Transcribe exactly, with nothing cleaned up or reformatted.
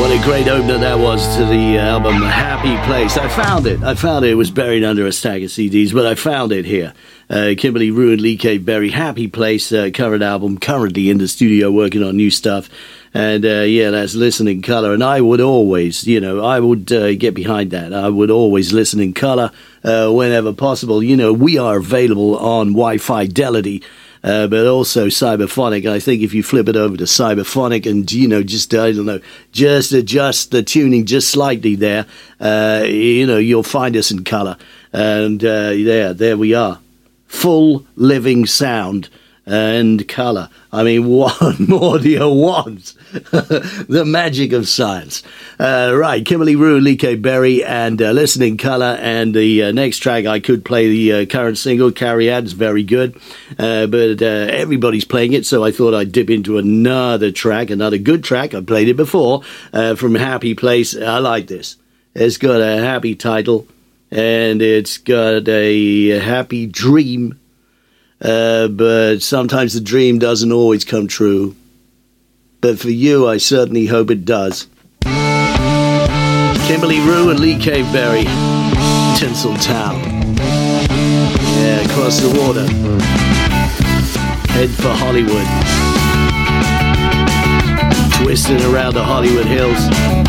What a great opener that was to the album Happy Place. I found it. I found it. It was buried under a stack of C Ds, but I found it here. Uh, Kimberly Rue and Lee Cave Berry, Happy Place, uh, current album, currently in the studio working on new stuff. And uh, yeah, that's Listen in Color. And I would always, you know, I would uh, get behind that. I would always listen in color uh, whenever possible. You know, we are available on Wi-Fi Fidelity. Uh, but also Cyberphonic. I think if you flip it over to Cyberphonic and, you know, just, I don't know, just adjust the tuning just slightly there, uh, you know, you'll find us in color. And uh, there, there we are. Full living sound and color. I mean, what more do you want? The magic of science. Uh, right, Kimberly Rue, Lee K. Berry, and uh, Listen in Color. And the uh, next track, I could play the uh, current single, Carry Ad, is very good. Uh, but uh, everybody's playing it, so I thought I'd dip into another track, another good track. I played it before, uh, from Happy Place. I like this. It's got a happy title, and it's got a happy dream. Uh, but sometimes the dream doesn't always come true. But for you, I certainly hope it does. Kimberly Rue and Lee Cave Berry, Tinseltown. Yeah, across the water. Head for Hollywood. Twisting around the Hollywood Hills.